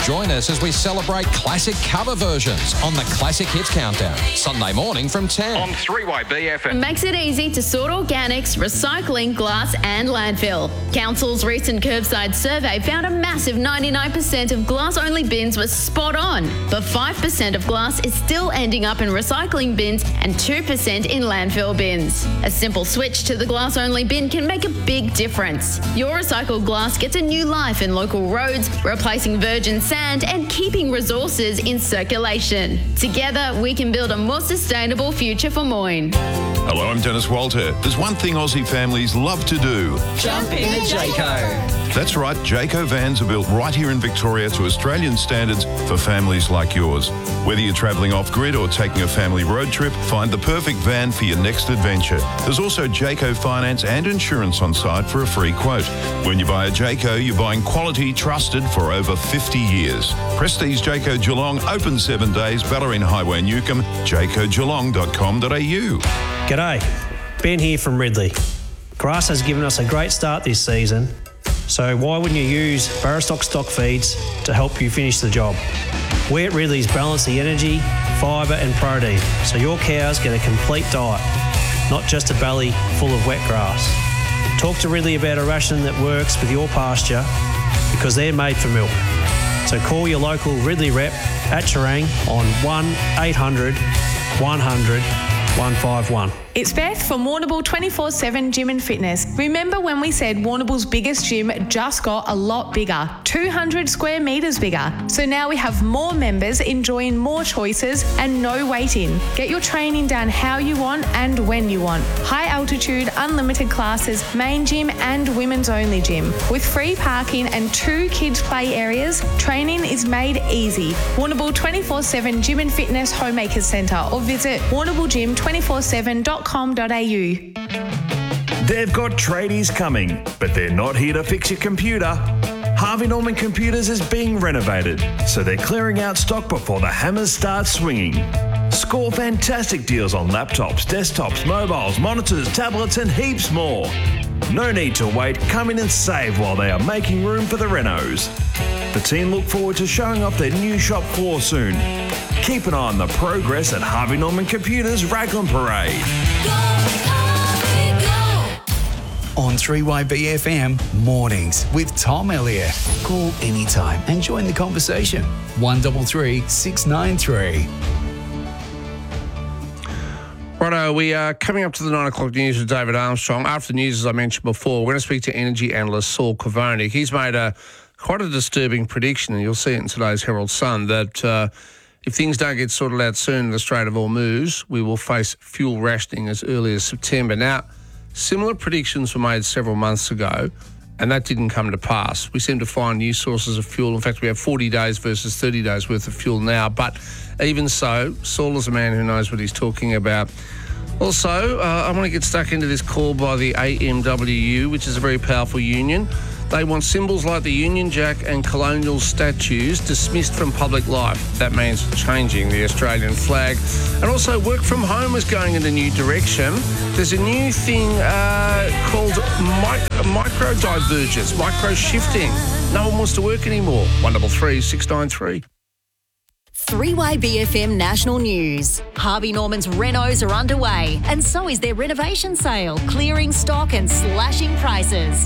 Join us as we celebrate classic cover versions on the Classic Hits Countdown, Sunday morning from 10 on 3YBFM. Makes it easy to sort organics, recycling, glass and landfill. Council's recent curbside survey found a massive 99% of glass-only bins were spot on, but 5% of glass is still ending up in recycling bins and 2% in landfill bins. A simple switch to the glass-only bin can make a big difference. Your recycled glass gets a new life in local roads, replacing virgin sand and keeping resources in circulation. Together, we can build a more sustainable future for Moyne. Hello, I'm Dennis Walter. There's one thing Aussie families love to do. Jump in a Jayco. That's right, Jayco vans are built right here in Victoria to Australian standards for families like yours. Whether you're travelling off-grid or taking a family road trip, find the perfect van for your next adventure. There's also Jayco finance and insurance on site for a free quote. When you buy a Jayco, you're buying quality trusted for over 50 years. Prestige Jayco Geelong, open 7 days, Ballerine Highway, Newcomb, jaycogeelong.com.au. G'day, Ben here from Ridley. Grass has given us a great start this season, so why wouldn't you use Barrastock stock feeds to help you finish the job? We at Ridley's balance the energy, fibre and protein, so your cows get a complete diet, not just a belly full of wet grass. Talk to Ridley about a ration that works with your pasture because they're made for milk. So call your local Ridley rep at Terang on 1-800 100 151. It's Beth from Warrnambool 24/7 Gym and Fitness. Remember when we said Warrnambool's biggest gym just got a lot bigger, 200 square metres bigger. So now we have more members enjoying more choices and no waiting. Get your training done how you want and when you want. High altitude, unlimited classes, main gym and women's only gym. With free parking and 2 kids play areas, training is made easy. Warrnambool 24/7 Gym and Fitness Homemakers Centre or visit warrnamboolgym247.com.au. They've got tradies coming, but they're not here to fix your computer. Harvey Norman Computers is being renovated, so they're clearing out stock before the hammers start swinging. Score fantastic deals on laptops, desktops, mobiles, monitors, tablets and heaps more. No need to wait, come in and save while they are making room for the renos. The team look forward to showing off their new shop floor soon. Keep an eye on the progress at Harvey Norman Computers Raglan Parade. On 3YBFM Mornings with Tom Elliott. Call anytime and join the conversation. 133 693. Righto, we are coming up to the 9 o'clock news with David Armstrong. After the news, as I mentioned before, we're going to speak to energy analyst Saul Kavonik. He's made quite a disturbing prediction, and you'll see it in today's Herald Sun, that if things don't get sorted out soon in the Strait of Hormuz, we will face fuel rationing as early as September. Now, similar predictions were made several months ago, and that didn't come to pass. We seem to find new sources of fuel. In fact, we have 40 days versus 30 days worth of fuel now. But even so, Saul is a man who knows what he's talking about. Also, I want to get stuck into this call by the AMWU, which is a very powerful union. They want symbols like the Union Jack and colonial statues dismissed from public life. That means changing the Australian flag. And also, work from home is going in a new direction. There's a new thing called micro-divergence, micro-shifting. No one wants to work anymore. 133 693. 3YBFM National News. Harvey Norman's renos are underway, and so is their renovation sale, clearing stock and slashing prices.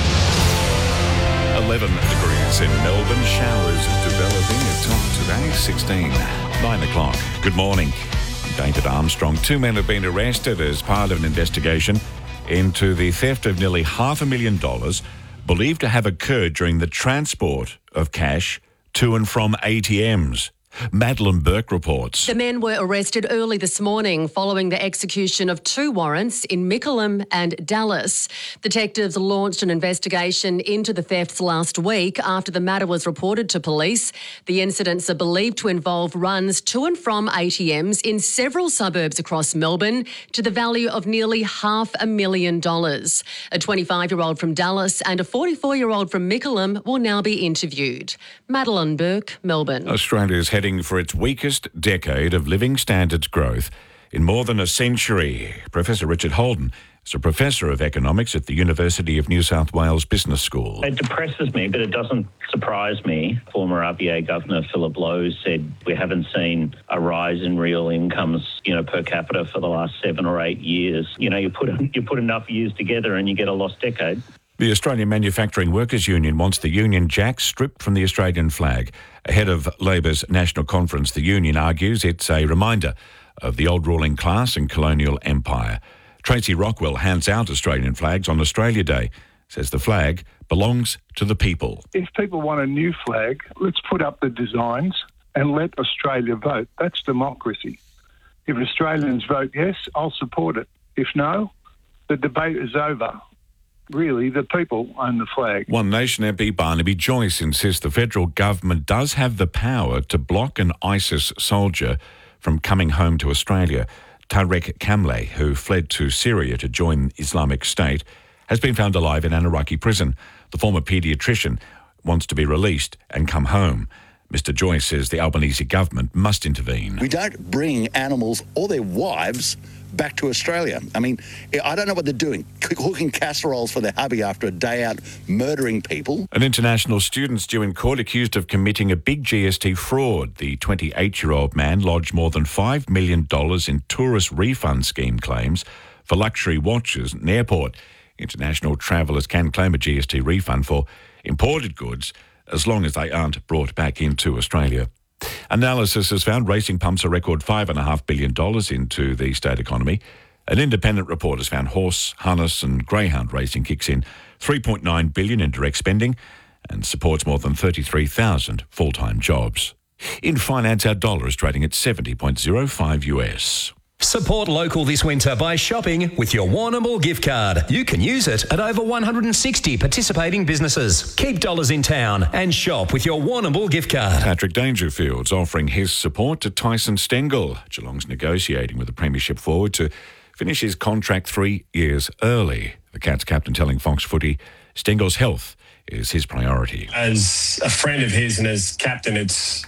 11 degrees in Melbourne. Showers developing at top today, 16. 9 o'clock. Good morning. I'm David Armstrong. 2 men have been arrested as part of an investigation into the theft of nearly $500,000 believed to have occurred during the transport of cash to and from ATMs. Madeline Burke reports. The men were arrested early this morning following the execution of 2 warrants in Mickleham and Dallas. Detectives launched an investigation into the thefts last week after the matter was reported to police. The incidents are believed to involve runs to and from ATMs in several suburbs across Melbourne to the value of nearly $500,000. A 25-year-old from Dallas and a 44-year-old from Mickleham will now be interviewed. Madeline Burke, Melbourne. Australia is heading for its weakest decade of living standards growth in more than a century. Professor Richard Holden is a professor of economics at the University of New South Wales Business School. It depresses me, but it doesn't surprise me. Former RBA Governor Philip Lowe said we haven't seen a rise in real incomes, per capita for the last 7 or 8 years. You put enough years together and you get a lost decade. The Australian Manufacturing Workers Union wants the Union Jack stripped from the Australian flag. Ahead of Labor's National Conference, the union argues it's a reminder of the old ruling class and colonial empire. Tracy Rockwell hands out Australian flags on Australia Day, says the flag belongs to the people. If people want a new flag, let's put up the designs and let Australia vote. That's democracy. If Australians vote yes, I'll support it. If no, the debate is over. Really, the people own the flag. One Nation MP Barnaby Joyce insists the federal government does have the power to block an ISIS soldier from coming home to Australia. Tarek Kamleh, who fled to Syria to join Islamic State, has been found alive in an Iraqi prison. The former paediatrician wants to be released and come home. Mr Joyce says the Albanese government must intervene. We don't bring animals or their wives back to Australia. I mean, I don't know what they're doing, cooking casseroles for their hubby after a day out murdering people. An international student's due in court accused of committing a big GST fraud. The 28-year-old man lodged more than $5 million in tourist refund scheme claims for luxury watches at an airport. International travellers can claim a GST refund for imported goods as long as they aren't brought back into Australia. Analysis has found racing pumps a record $5.5 billion into the state economy. An independent report has found horse, harness and greyhound racing kicks in $3.9 billion in direct spending and supports more than 33,000 full-time jobs. In finance, our dollar is trading at 70.05 US. Support local this winter by shopping with your Warrnambool gift card. You can use it at over 160 participating businesses. Keep dollars in town and shop with your Warrnambool gift card. Patrick Dangerfield's offering his support to Tyson Stengel. Geelong's negotiating with the Premiership forward to finish his contract 3 years early. The Cats captain telling Fox Footy Stengel's health is his priority. As a friend of his and as captain,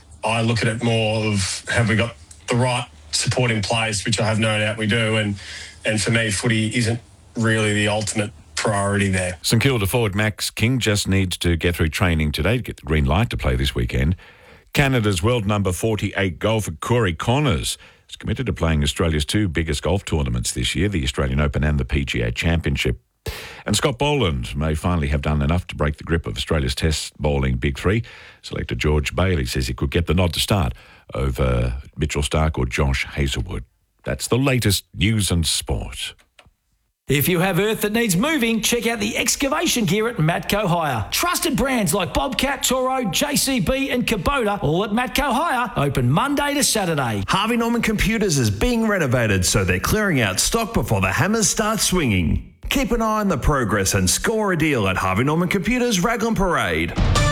I look at it more of have we got the right support in place, which I have no doubt we do, and for me, footy isn't really the ultimate priority there. St Kilda forward Max King just needs to get through training today to get the green light to play this weekend. Canada's world number 48 golfer Corey Connors is committed to playing Australia's two biggest golf tournaments this year, the Australian Open and the PGA Championship. And Scott Boland may finally have done enough to break the grip of Australia's Test bowling Big Three. Selector George Bailey says he could get the nod to start over Mitchell Starc or Josh Hazlewood. That's the latest news and sport. If you have earth that needs moving, check out the excavation gear at Matco Hire. Trusted brands like Bobcat, Toro, JCB and Kubota, all at Matco Hire, open Monday to Saturday. Harvey Norman Computers is being renovated, so they're clearing out stock before the hammers start swinging. Keep an eye on the progress and score a deal at Harvey Norman Computers Raglan Parade.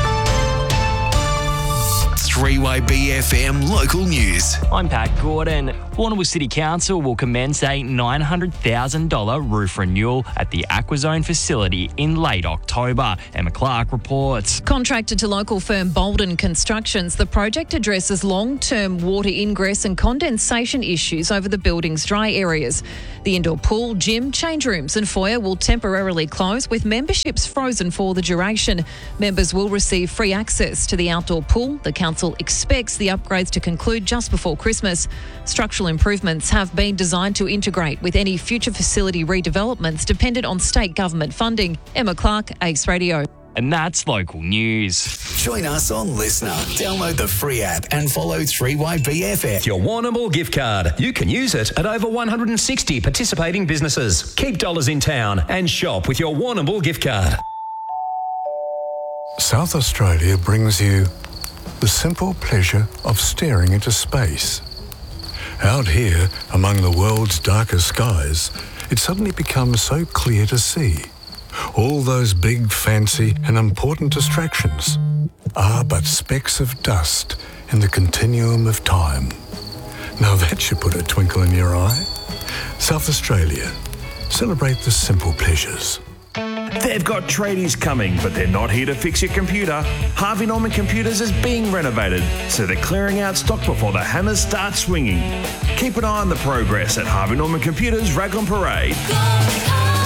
3YBFM Local News. I'm Pat Gordon. Warrnambool City Council will commence a $900,000 roof renewal at the Aquazone facility in late October. Emma Clark reports. Contracted to local firm Bolden Constructions, the project addresses long-term water ingress and condensation issues over the building's dry areas. The indoor pool, gym, change rooms and foyer will temporarily close with memberships frozen for the duration. Members will receive free access to the outdoor pool. The council expects the upgrades to conclude just before Christmas. Structural improvements have been designed to integrate with any future facility redevelopments dependent on state government funding. Emma Clark, Ace Radio. And that's local news. Join us on Listener. Download the free app and follow 3YBFM. Your Warrnambool gift card. You can use it at over 160 participating businesses. Keep dollars in town and shop with your Warrnambool gift card. South Australia brings you the simple pleasure of staring into space. Out here, among the world's darkest skies, it suddenly becomes so clear to see. All those big, fancy and important distractions are but specks of dust in the continuum of time. Now that should put a twinkle in your eye. South Australia. Celebrate the simple pleasures. They've got tradies coming, but they're not here to fix your computer. Harvey Norman Computers is being renovated, so they're clearing out stock before the hammers start swinging. Keep an eye on the progress at Harvey Norman Computers Raglan Parade.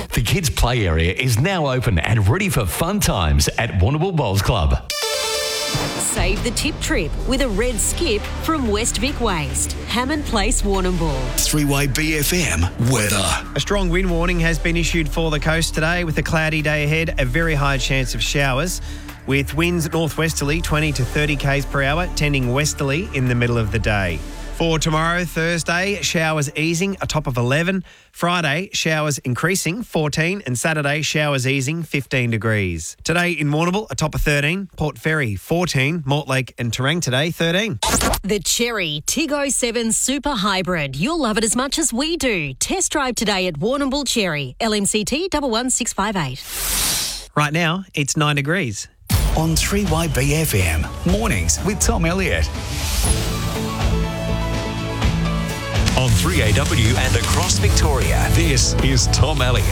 The kids' play area is now open and ready for fun times at Warrnambool Bowls Club. Save the tip trip with a red skip from West Vic Waste. Hammond Place, Warrnambool. 3-Way BFM weather. A strong wind warning has been issued for the coast today with a cloudy day ahead, a very high chance of showers with winds northwesterly 20 to 30 k's per hour, tending westerly in the middle of the day. For tomorrow, Thursday, showers easing, a top of 11. Friday, showers increasing, 14. And Saturday, showers easing, 15 degrees. Today in Warrnambool, a top of 13. Port Fairy, 14. Mortlake and Terang today, 13. The Cherry Tig 07 Super Hybrid. You'll love it as much as we do. Test drive today at Warrnambool Cherry. LMCT 11658. Right now, it's 9 degrees. On 3-Way BFM, mornings with Tom Elliott. On 3AW and across Victoria, this is Tom Elliott.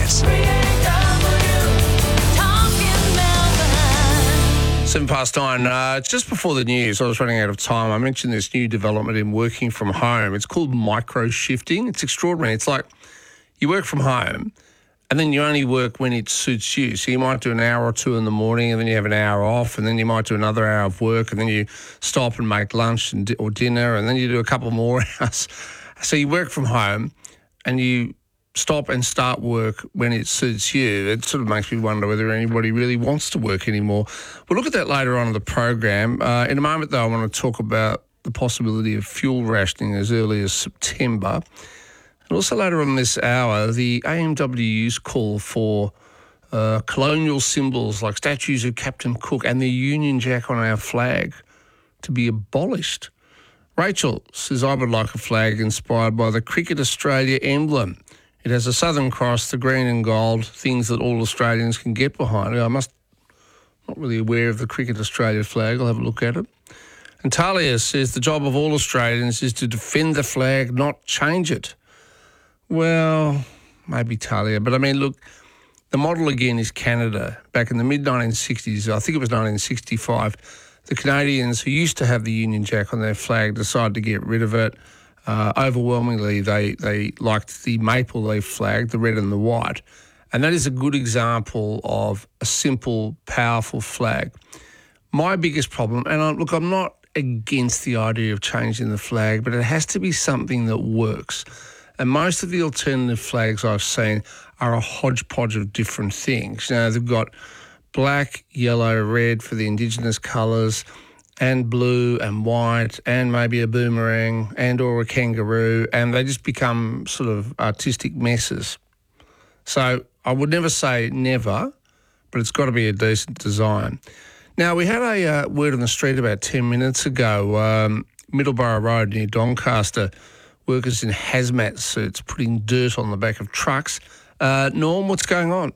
9:07. Just before the news, I was running out of time. I mentioned this new development in working from home. It's called micro shifting. It's extraordinary. It's like you work from home and then you only work when it suits you. So you might do an hour or two in the morning and then you have an hour off and then you might do another hour of work and then you stop and make lunch or dinner and then you do a couple more hours. So you work from home and you stop and start work when it suits you. It sort of makes me wonder whether anybody really wants to work anymore. We'll look at that later on in the program. In a moment, though, I want to talk about the possibility of fuel rationing as early as September. And also later on this hour, the AMWU's call for colonial symbols like statues of Captain Cook and the Union Jack on our flag to be abolished. Rachel says, I would like a flag inspired by the Cricket Australia emblem. It has a Southern Cross, the green and gold, things that all Australians can get behind. I'm not really aware of the Cricket Australia flag. I'll have a look at it. And Talia says, the job of all Australians is to defend the flag, not change it. Well, maybe Talia. But I mean, look, the model again is Canada. Back in the mid-1960s, I think it was 1965, the Canadians who used to have the Union Jack on their flag decided to get rid of it. Overwhelmingly, they liked the maple leaf flag, the red and the white. And that is a good example of a simple, powerful flag. My biggest problem, and I'm not against the idea of changing the flag, but it has to be something that works. And most of the alternative flags I've seen are a hodgepodge of different things. You know, they've got black, yellow, red for the Indigenous colours, and blue and white, and maybe a boomerang and or a kangaroo, and they just become sort of artistic messes. So I would never say never, but it's got to be a decent design. Now, we had a word on the street about 10 minutes ago, Middleborough Road near Doncaster, workers in hazmat suits putting dirt on the back of trucks. Norm, what's going on?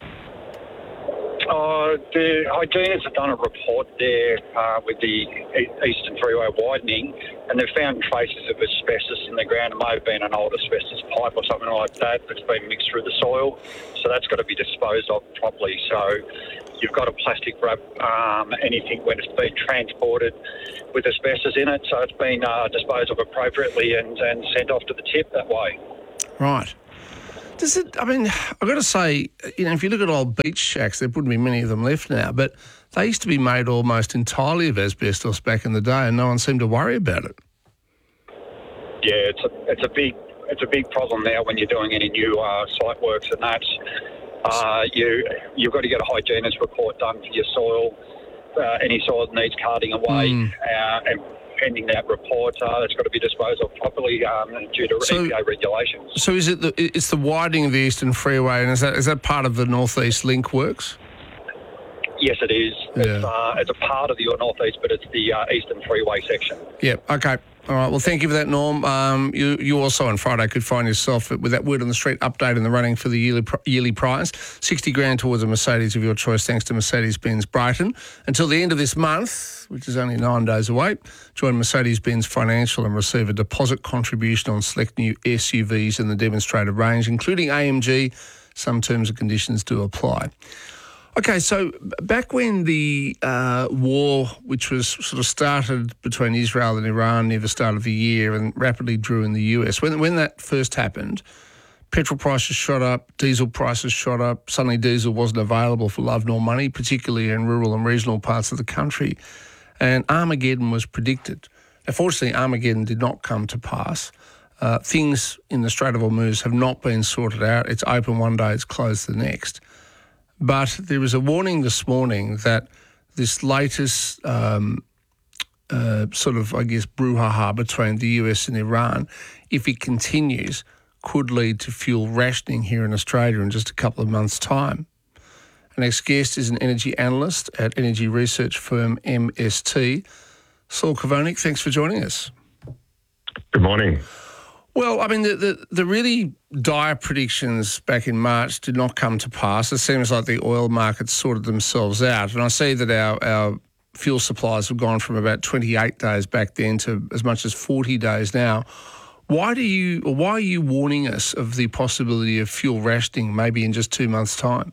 The hygienists have done a report there with the Eastern Freeway widening, and they've found traces of asbestos in the ground. It may have been an old asbestos pipe or something like that that's been mixed through the soil, so that's got to be disposed of properly. So you've got a plastic wrap anything when it's been transported with asbestos in it, so it's been disposed of appropriately and sent off to the tip that way. Right. Does it, I mean, I've got to say, you know, if you look at old beach shacks, there wouldn't be many of them left now, but they used to be made almost entirely of asbestos back in the day and no one seemed to worry about it. Yeah, it's a big problem now when you're doing any new site works and that. You've got to get a hygienist report done for your soil. Any soil that needs carting away and pending that report, it's got to be disposed of properly due to EPA regulations. So is it it's the widening of the Eastern Freeway, and is that part of the North East Link works? Yes, it is. Yeah. It's a part of the North East, but it's the Eastern Freeway section. Yeah, okay. All right, well, thank you for that, Norm. You also on Friday could find yourself with that word on the street update in the running for the yearly prize. 60 grand towards a Mercedes of your choice thanks to Mercedes-Benz Brighton. Until the end of this month, which is only 9 days away, join Mercedes-Benz Financial and receive a deposit contribution on select new SUVs in the demonstrated range, including AMG. Some terms and conditions do apply. Okay, so back when the war, which was sort of started between Israel and Iran near the start of the year and rapidly drew in the US, when that first happened, petrol prices shot up, diesel prices shot up. Suddenly diesel wasn't available for love nor money, particularly in rural and regional parts of the country. And Armageddon was predicted. Unfortunately, Armageddon did not come to pass. Things in the Strait of Hormuz have not been sorted out. It's open one day, it's closed the next. But there was a warning this morning that this latest brouhaha between the US and Iran, if it continues, could lead to fuel rationing here in Australia in just a couple of months' time. Our next guest is an energy analyst at energy research firm MST. Saul Kovonik, thanks for joining us. Good morning. Well, I mean, the really dire predictions back in March did not come to pass. It seems like the oil markets sorted themselves out. And I see that our fuel supplies have gone from about 28 days back then to as much as 40 days now. Why are you warning us of the possibility of fuel rationing maybe in just 2 months' time?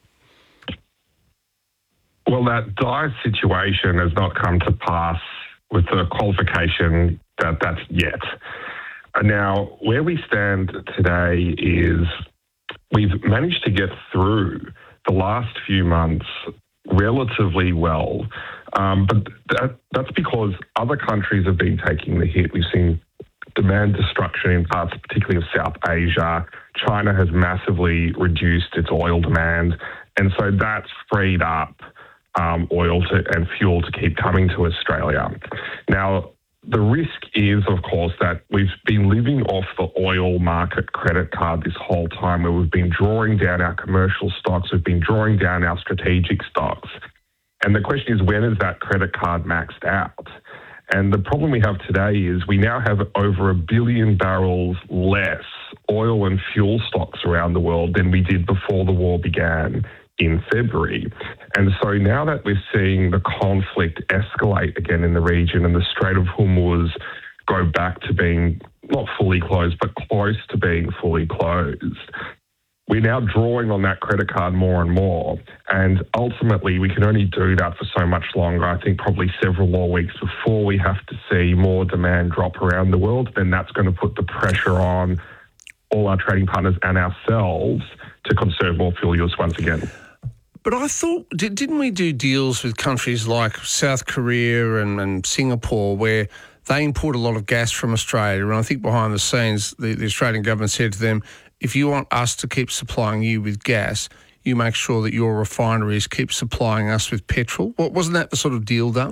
Well, that dire situation has not come to pass with the qualification that that's yet. Now, where we stand today is we've managed to get through the last few months relatively well, but that's because other countries have been taking the hit. We've seen demand destruction in parts, particularly of South Asia. China has massively reduced its oil demand, and so that's freed up oil and fuel to keep coming to Australia. Now, the risk is, of course, that we've been living off the oil market credit card this whole time, where we've been drawing down our commercial stocks, we've been drawing down our strategic stocks. And the question is, when is that credit card maxed out? And the problem we have today is we now have over 1 billion barrels less oil and fuel stocks around the world than we did before the war began in February. And so now that we're seeing the conflict escalate again in the region and the Strait of Hormuz go back to being not fully closed, but close to being fully closed, we're now drawing on that credit card more and more. And ultimately, we can only do that for so much longer. I think probably several more weeks before we have to see more demand drop around the world. Then that's going to put the pressure on all our trading partners and ourselves to conserve more fuel use once again. But I thought, didn't we do deals with countries like South Korea and Singapore where they import a lot of gas from Australia? And I think behind the scenes, the Australian government said to them, if you want us to keep supplying you with gas, you make sure that your refineries keep supplying us with petrol. Wasn't that the sort of deal done?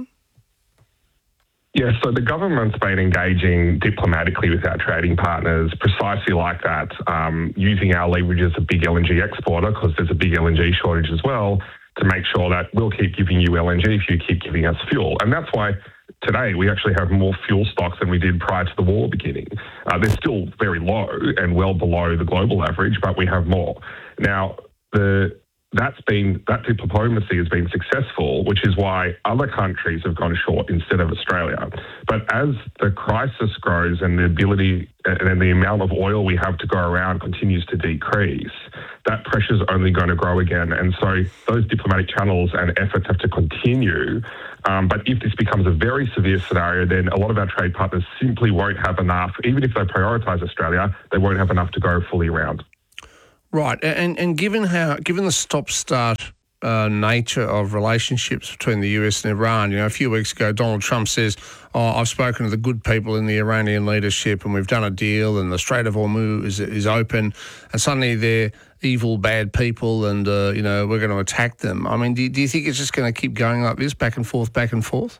Yes, so the government's been engaging diplomatically with our trading partners precisely like that, using our leverage as a big LNG exporter, because there's a big LNG shortage as well, to make sure that we'll keep giving you LNG if you keep giving us fuel. And that's why today we actually have more fuel stocks than we did prior to the war beginning. They're still very low and well below the global average, but we have more. Now, that diplomacy has been successful, which is why other countries have gone short instead of Australia. But as the crisis grows and the ability and the amount of oil we have to go around continues to decrease, that pressure is only going to grow again. And so those diplomatic channels and efforts have to continue. But if this becomes a very severe scenario, then a lot of our trade partners simply won't have enough. Even if they prioritise Australia, they won't have enough to go fully around. Right, and given the stop-start nature of relationships between the US and Iran, a few weeks ago, Donald Trump says, I've spoken to the good people in the Iranian leadership and we've done a deal and the Strait of Hormuz is open, and suddenly they're evil, bad people and, we're going to attack them. I mean, do you think it's just going to keep going like this, back and forth, back and forth?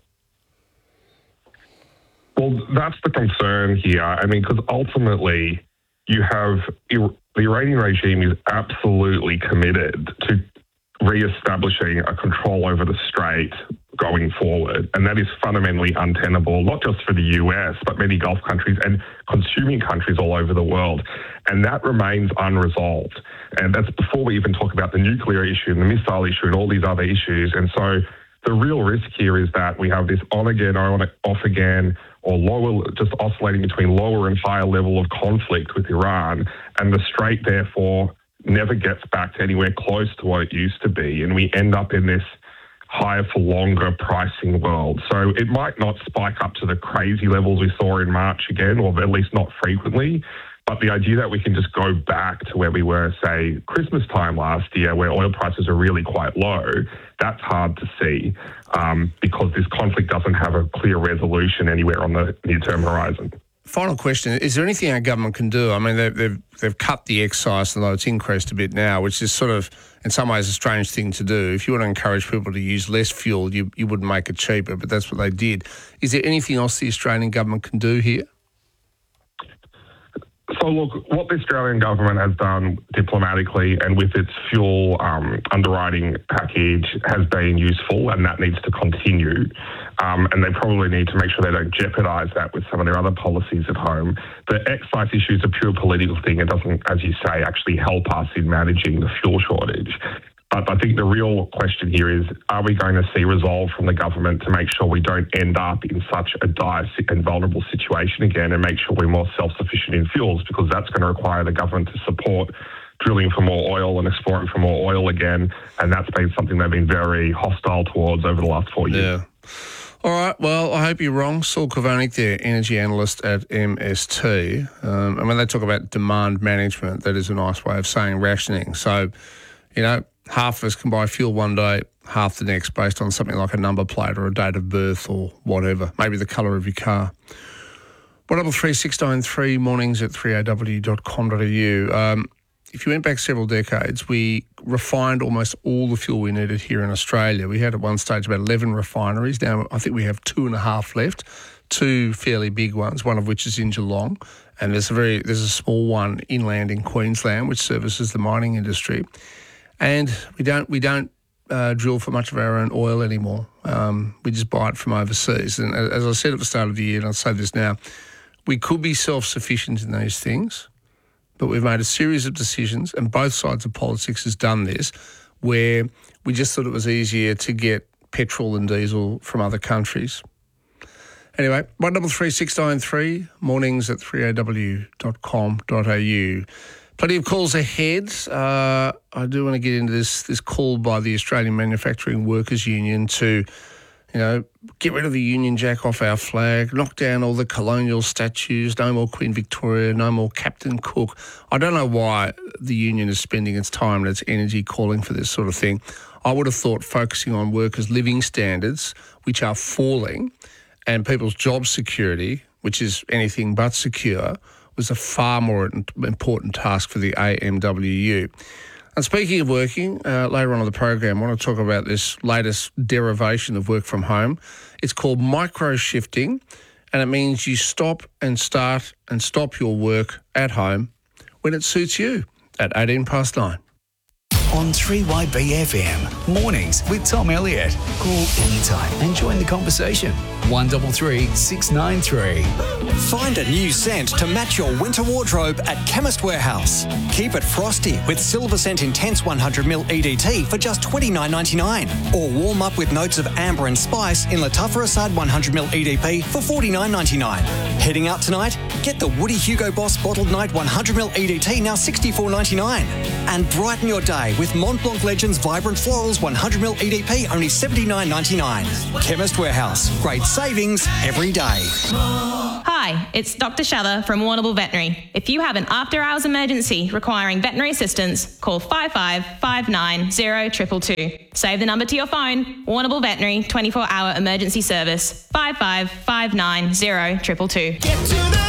Well, that's the concern here. I mean, because ultimately you have the Iranian regime is absolutely committed to re-establishing a control over the Strait going forward. And that is fundamentally untenable, not just for the US, but many Gulf countries and consuming countries all over the world. And that remains unresolved. And that's before we even talk about the nuclear issue and the missile issue and all these other issues. And so the real risk here is that we have this on again, off again, or lower, just oscillating between lower and higher level of conflict with Iran. And the Strait, therefore, never gets back to anywhere close to what it used to be. And we end up in this higher for longer pricing world. So it might not spike up to the crazy levels we saw in March again, or at least not frequently. But the idea that we can just go back to where we were, say, Christmas time last year, where oil prices are really quite low, that's hard to see because this conflict doesn't have a clear resolution anywhere on the near-term horizon. Final question, is there anything our government can do? I mean, they've cut the excise, although it's increased a bit now, which is sort of, in some ways, a strange thing to do. If you want to encourage people to use less fuel, you wouldn't make it cheaper, but that's what they did. Is there anything else the Australian government can do here? So, look, what the Australian government has done diplomatically and with its fuel underwriting package has been useful, and that needs to continue. And they probably need to make sure they don't jeopardise that with some of their other policies at home. The excise issue is a pure political thing. It doesn't, as you say, actually help us in managing the fuel shortage. But I think the real question here is, are we going to see resolve from the government to make sure we don't end up in such a dire and vulnerable situation again, and make sure we're more self-sufficient in fuels, because that's going to require the government to support drilling for more oil and exploring for more oil again, and that's been something they've been very hostile towards over the last 4 years. Yeah. All right, well, I hope you're wrong. Saul Kovanec there, energy analyst at MST. And when they talk about demand management, that is a nice way of saying rationing. So, you know, half of us can buy fuel one day, half the next, based on something like a number plate or a date of birth or whatever, maybe the colour of your car. 133693 mornings at 3aw.com.au. If you went back several decades, we refined almost all the fuel we needed here in Australia. We had at one stage about 11 refineries. Now I think we have 2.5 left, 2 fairly big ones, one of which is in Geelong, and there's a small one inland in Queensland which services the mining industry. And we don't drill for much of our own oil anymore. We just buy it from overseas. And as I said at the start of the year, and I'll say this now, we could be self-sufficient in these things, but we've made a series of decisions, and both sides of politics has done this, where we just thought it was easier to get petrol and diesel from other countries. Anyway, 133693, mornings at 3aw.com.au. Plenty of calls ahead. I do want to get into this call by the Australian Manufacturing Workers Union to, you know, get rid of the Union Jack off our flag, knock down all the colonial statues, no more Queen Victoria, no more Captain Cook. I don't know why the union is spending its time and its energy calling for this sort of thing. I would have thought focusing on workers' living standards, which are falling, and people's job security, which is anything but secure, was a far more important task for the AMWU. And speaking of working, later on in the program, I want to talk about this latest derivation of work from home. It's called micro-shifting, and it means you stop and start and stop your work at home when it suits you at 9:18. On 3YBFM, mornings with Tom Elliott. Call anytime and join the conversation. 133 693. Find a new scent to match your winter wardrobe at Chemist Warehouse. Keep it frosty with Silver Scent Intense 100ml EDT for just $29.99. Or warm up with notes of amber and spice in Latuffer Assad 100ml EDP for $49.99. Heading out tonight? Get the Woody Hugo Boss Bottled Night 100ml EDT now $64.99. And brighten your day with Mont Blanc Legends Vibrant Florals 100ml EDP only $79.99. Chemist Warehouse. Great savings every day. Hi, it's Dr. Shather from Warrnambool Veterinary. If you have an after-hours emergency requiring veterinary assistance, call 5559 0222. Save the number to your phone. Warrnambool Veterinary 24-hour emergency service. 5559 0222. Get to the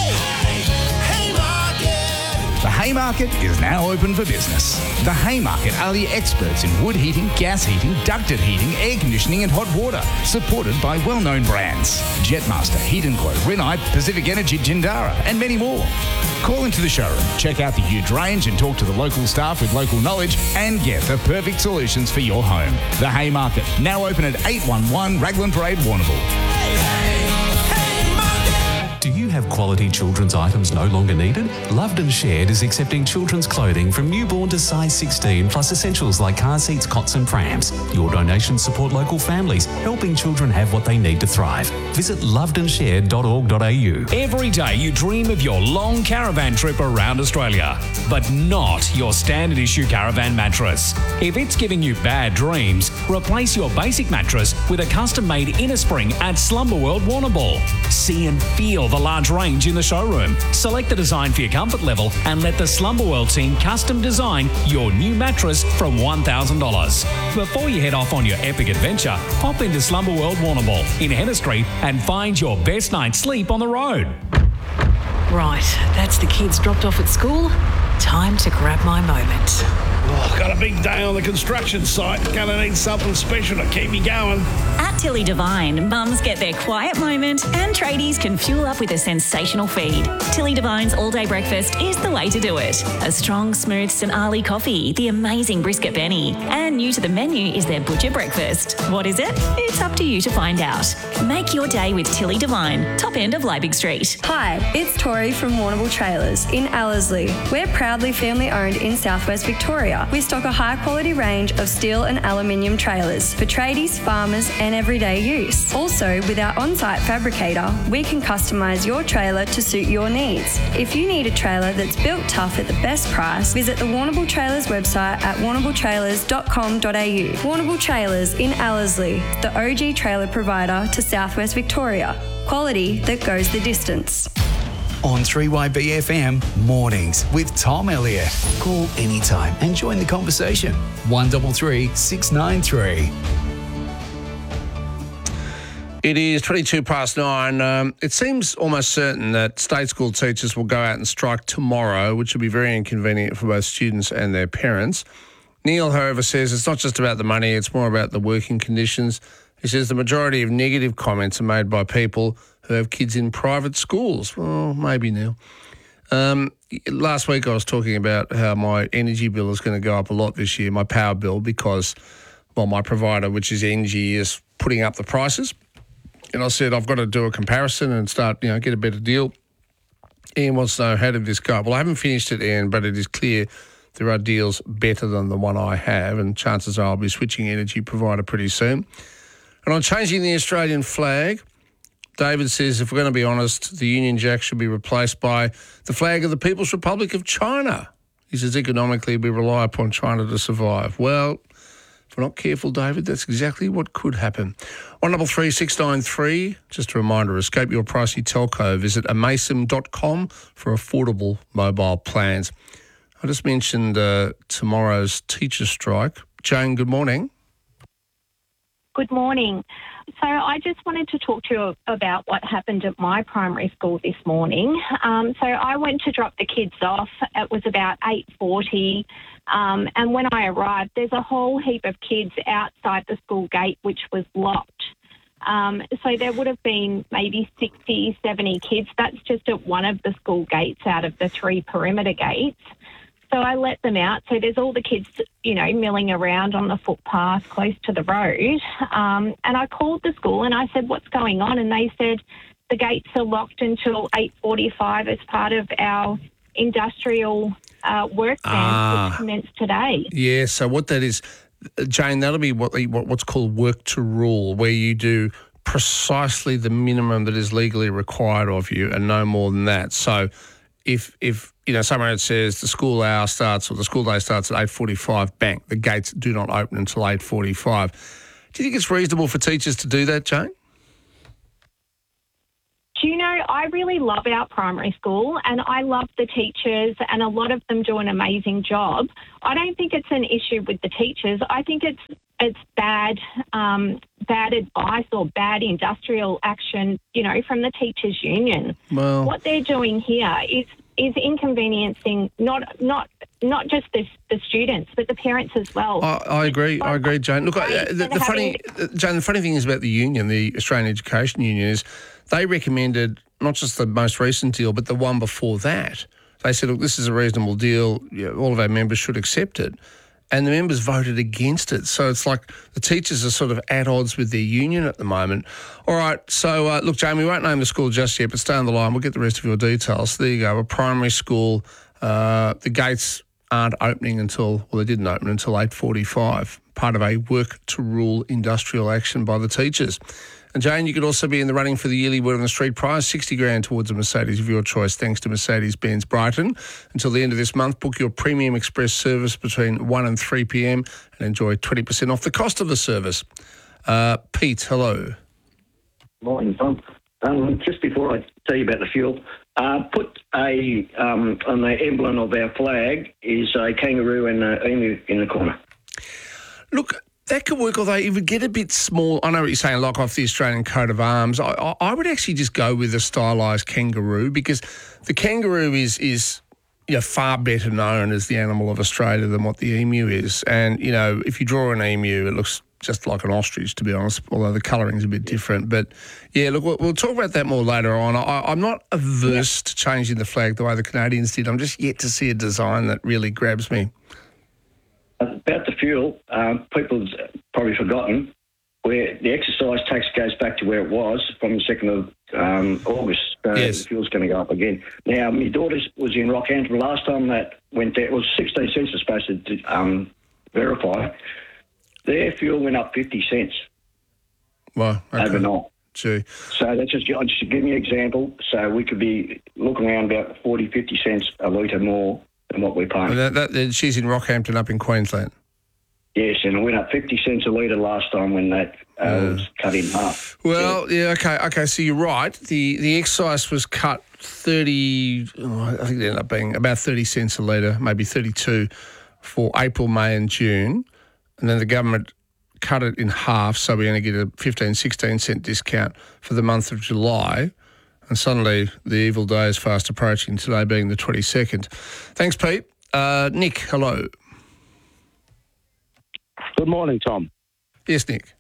The Haymarket is now open for business. The Haymarket are the experts in wood heating, gas heating, ducted heating, air conditioning and hot water, supported by well-known brands. Jetmaster, Heat & Glow, Rinnite, Pacific Energy, Jindara and many more. Call into the showroom, check out the huge range and talk to the local staff with local knowledge and get the perfect solutions for your home. The Haymarket, now open at 811 Raglan Parade, Warrnambool. Do you have quality children's items no longer needed? Loved and Shared is accepting children's clothing from newborn to size 16, plus essentials like car seats, cots and prams. Your donations support local families, helping children have what they need to thrive. Visit lovedandshared.org.au. Every day you dream of your long caravan trip around Australia, but not your standard issue caravan mattress. If it's giving you bad dreams, replace your basic mattress with a custom-made inner spring at Slumber World Warrnambool. See and feel the large range in the showroom. Select the design for your comfort level and let the Slumberworld team custom design your new mattress from $1,000. Before you head off on your epic adventure, pop into Slumberworld Warrnambool in Henna Street and find your best night's sleep on the road. Right, that's the kids dropped off at school. Time to grab my moment. Oh, got a big day on the construction site. Gonna need something special to keep me going. At Tilly Devine, mums get their quiet moment and tradies can fuel up with a sensational feed. Tilly Devine's all-day breakfast is the way to do it. A strong, smooth St Ali coffee, the amazing brisket Benny, and new to the menu is their butcher breakfast. What is it? It's up to you to find out. Make your day with Tilly Devine, top end of Liebig Street. Hi, it's Tori from Warrnambool Trailers in Ellerslie. We're proudly family-owned in southwest Victoria. We stock a high-quality range of steel and aluminium trailers for tradies, farmers and everyday use. Also, with our on-site fabricator, we can customise your trailer to suit your needs. If you need a trailer that's built tough at the best price, visit the Warrnambool Trailers website at warrnambooltrailers.com.au. Warrnambool Trailers in Ellerslie, the OG trailer provider to southwest Victoria. Quality that goes the distance. On 3YBFM Mornings with Tom Elliott. Call anytime and join the conversation. 133 693. It is 22 past 9. It seems almost certain that state school teachers will go out and strike tomorrow, which will be very inconvenient for both students and their parents. Neil, however, says it's not just about the money, it's more about the working conditions. He says the majority of negative comments are made by people who have kids in private schools. Well, maybe now. Last week I was talking about how my energy bill is going to go up a lot this year, my power bill, because, well, my provider, which is Engie, is putting up the prices. And I said I've got to do a comparison and start, get a better deal. Ian wants to know, how did this go? Well, I haven't finished it, Ian, but it is clear there are deals better than the one I have, and chances are I'll be switching energy provider pretty soon. And on changing the Australian flag, David says, if we're going to be honest, the Union Jack should be replaced by the flag of the People's Republic of China. He says, economically, we rely upon China to survive. Well, if we're not careful, David, that's exactly what could happen. 133 693, just a reminder, escape your pricey telco. Visit amasim.com for affordable mobile plans. I just mentioned tomorrow's teacher strike. Jane, good morning. Good morning. So I just wanted to talk to you about what happened at my primary school this morning. So I went to drop the kids off. It was about 8:40. And when I arrived, there's a whole heap of kids outside the school gate, which was locked. So there would have been maybe 60, 70 kids. That's just at one of the school gates out of the 3 perimeter gates. So I let them out. So there's all the kids, milling around on the footpath close to the road. And I called the school and I said, what's going on? And they said the gates are locked until 8:45 as part of our industrial work ban, which commenced today. Yeah, so what that is, Jane, that'll be what's called work to rule, where you do precisely the minimum that is legally required of you and no more than that. So if somewhere it says the school hour starts or the school day starts at 8:45, bang, the gates do not open until 8:45. Do you think it's reasonable for teachers to do that, Jane? Do you know, I really love our primary school and I love the teachers and a lot of them do an amazing job. I don't think it's an issue with the teachers. I think it's bad advice or bad industrial action, from the teachers' union. Well, what they're doing here is inconveniencing not just the students, but the parents as well. I agree, Jane. Look, the funny thing is about the union, the Australian Education Union, is they recommended not just the most recent deal, but the one before that. They said, look, this is a reasonable deal. All of our members should accept it. And the members voted against it. So it's like the teachers are sort of at odds with their union at the moment. All right, so look, Jane, we won't name the school just yet, but stay on the line. We'll get the rest of your details. So there you go, a primary school. The gates aren't opening they didn't open until 8:45, part of a work to rule industrial action by the teachers. And Jane, you could also be in the running for the yearly Word on the Street prize, $60,000 towards a Mercedes of your choice, thanks to Mercedes-Benz Brighton. Until the end of this month, book your premium express service between 1 and 3 p.m. and enjoy 20% off the cost of the service. Pete, hello. Morning, Tom. Just before I tell you about the fuel, put on the emblem of our flag is a kangaroo and an emu in the corner. Look, that could work, although it would get a bit small. I know what you're saying, like off the Australian coat of arms. I would actually just go with a stylised kangaroo, because the kangaroo is far better known as the animal of Australia than what the emu is. And, if you draw an emu, it looks just like an ostrich, to be honest, although the colouring's a bit different. But, yeah, look, we'll talk about that more later on. I'm not averse to changing the flag the way the Canadians did. I'm just yet to see a design that really grabs me. About the fuel, people's probably forgotten where the excise tax goes back to where it was from the 2nd of August. Yes. The fuel's going to go up again. Now, my daughter was in Rockhampton. Last time that went there, it was 16 cents, was supposed to verify. Their fuel went up 50 cents. Wow. Okay. Overnight. Gee. So that's just give me an example. So we could be looking around about 40, 50 cents a litre more than what we're paying. She's in Rockhampton up in Queensland. Yes, and it went up 50 cents a litre last time when that was cut in half. Well, yeah, okay, so you're right. The excise was cut 30, I think it ended up being about 30 cents a litre, maybe 32 for April, May and June. And then the government cut it in half, so we only get a 15, 16 cent discount for the month of July. And suddenly the evil day is fast approaching, today being the 22nd. Thanks, Pete. Nick, hello. Good morning, Tom. Yes, Nick.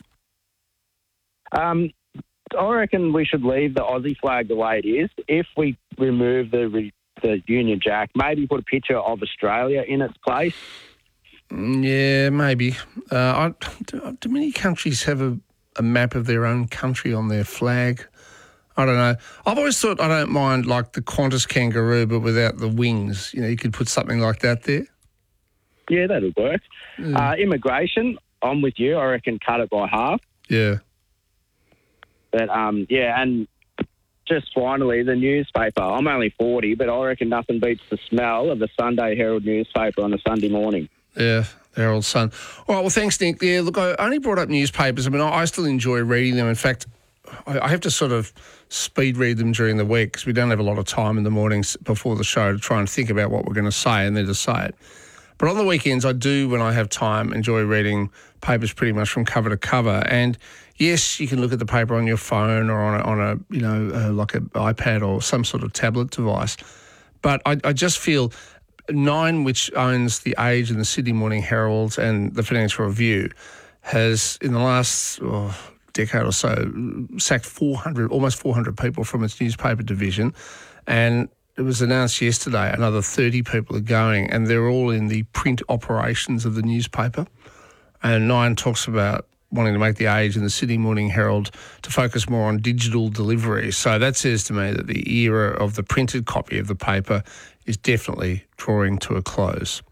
I reckon we should leave the Aussie flag the way it is. If we remove the Union Jack, maybe put a picture of Australia in its place. Yeah, maybe. Do many countries have a map of their own country on their flag? I don't know. I've always thought I don't mind like the Qantas kangaroo, but without the wings. You could put something like that there. Yeah, that'll work. Immigration, I'm with you. I reckon cut it by half. Yeah. But, and just finally, the newspaper. I'm only 40, but I reckon nothing beats the smell of the Sunday Herald newspaper on a Sunday morning. Yeah, the Herald Sun. All right, well, thanks, Nick. Yeah, look, I only brought up newspapers. I mean, I still enjoy reading them. In fact, I have to sort of speed read them during the week because we don't have a lot of time in the mornings before the show to try and think about what we're going to say and then to say it. But on the weekends, I do, when I have time, enjoy reading papers pretty much from cover to cover. And yes, you can look at the paper on your phone or on a like an iPad or some sort of tablet device. But I just feel Nine, which owns The Age and the Sydney Morning Herald and the Financial Review, has in the last decade or so sacked almost 400 people from its newspaper division. And it was announced yesterday another 30 people are going, and they're all in the print operations of the newspaper. And Nine talks about wanting to make The Age and the Sydney Morning Herald to focus more on digital delivery. So that says to me that the era of the printed copy of the paper is definitely drawing to a close.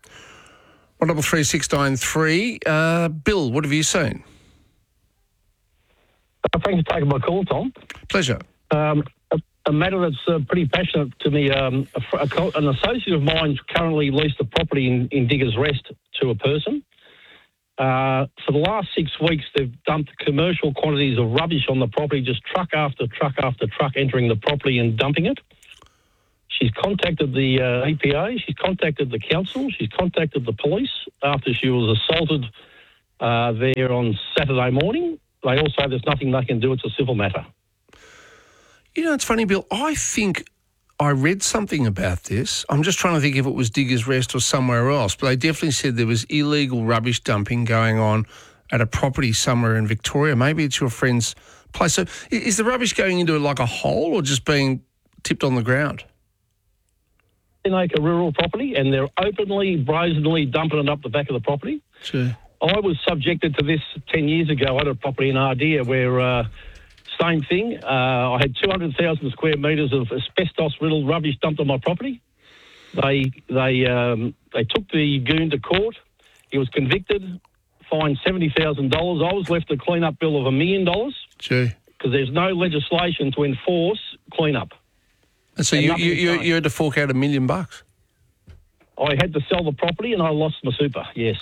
133693. Bill, what have you seen? Thanks for taking my call, Tom. Pleasure. A matter that's pretty passionate to me. An associate of mine currently leased a property in Diggers Rest to a person. For the last 6 weeks, they've dumped commercial quantities of rubbish on the property, just truck after truck after truck entering the property and dumping it. She's contacted the EPA, she's contacted the council, she's contacted the police after she was assaulted there on Saturday morning. They all say there's nothing they can do, it's a civil matter. You know, it's funny, Bill, I think I read something about this. I'm just trying to think if it was Diggers Rest or somewhere else, but they definitely said there was illegal rubbish dumping going on at a property somewhere in Victoria. Maybe it's your friend's place. So is the rubbish going into like a hole or just being tipped on the ground? Like a rural property, and they're openly, brazenly dumping it up the back of the property. Sure. I was subjected to this 10 years ago. I had a property in Ardea where same thing. I had 200,000 square metres of asbestos-riddled rubbish dumped on my property. They took the goon to court. He was convicted, fined $70,000. I was left a clean-up bill of $1 million. Gee. Because there's no legislation to enforce clean-up. And so you had to fork out $1 million? I had to sell the property and I lost my super, yes.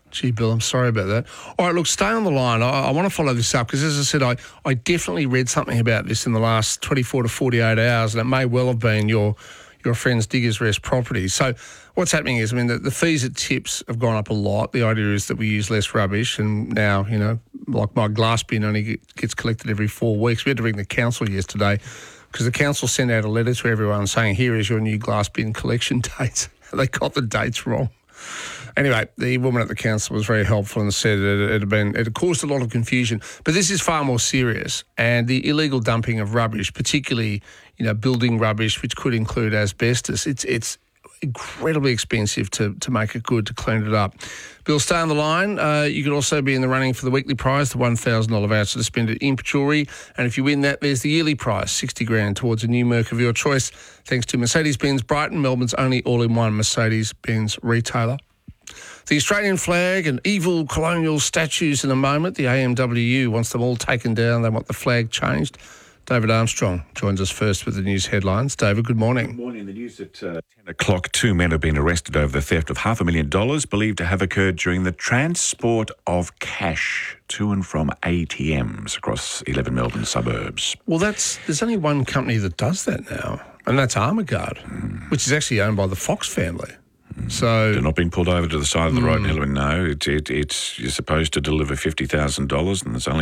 Gee, Bill, I'm sorry about that. All right, look, stay on the line. I want to follow this up because, as I said, I definitely read something about this in the last 24 to 48 hours, and it may well have been your friend's Diggers Rest property. So what's happening is, the fees at tips have gone up a lot. The idea is that we use less rubbish, and now, like my glass bin only gets collected every 4 weeks. We had to ring the council yesterday because the council sent out a letter to everyone saying, here is your new glass bin collection dates. They got the dates wrong. Anyway, the woman at the council was very helpful and said it had caused a lot of confusion. But this is far more serious, and the illegal dumping of rubbish, particularly building rubbish, which could include asbestos, it's incredibly expensive to make it good, to clean it up. Bill, stay on the line. You could also be in the running for the weekly prize, the $1,000 voucher to spend at Imp Jewellery. And if you win that, there's the yearly prize, $60,000 towards a new Merc of your choice, thanks to Mercedes-Benz Brighton, Melbourne's only all-in-one Mercedes-Benz retailer. The Australian flag and evil colonial statues in a moment. The AMWU wants them all taken down. They want the flag changed. David Armstrong joins us first with the news headlines. David, good morning. Good morning. The news at 10 o'clock, 2 men have been arrested over the theft of $500,000 believed to have occurred during the transport of cash to and from ATMs across 11 Melbourne suburbs. Well, there's only one company that does that now, and that's Armaguard, which is actually owned by the Fox family. So they're not being pulled over to the side of the road. No, it's you're supposed to deliver $50,000 and there's only